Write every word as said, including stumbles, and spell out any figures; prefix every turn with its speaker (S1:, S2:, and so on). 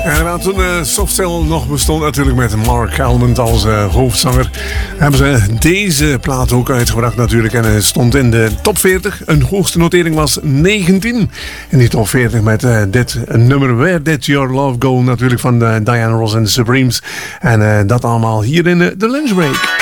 S1: En toen uh, Softcell nog bestond, natuurlijk met Mark Almond als uh, hoofdzanger, hebben ze deze plaat ook uitgebracht natuurlijk. En het stond in de top veertig. Een hoogste notering was negentien in die top veertig met uh, dit nummer Where Did Your Love Go, natuurlijk van uh, Diana Ross en The Supremes. En uh, dat allemaal hier in uh, de lunchbreak.